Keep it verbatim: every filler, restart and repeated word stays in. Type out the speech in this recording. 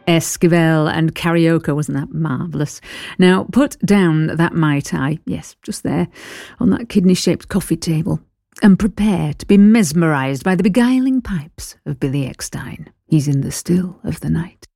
Esquivel and Carioca, wasn't that marvellous? Now, put down that Mai Tai, yes, just there, on that kidney-shaped coffee table, and prepare to be mesmerised by the beguiling pipes of Billy Eckstine. He's in the still of the night.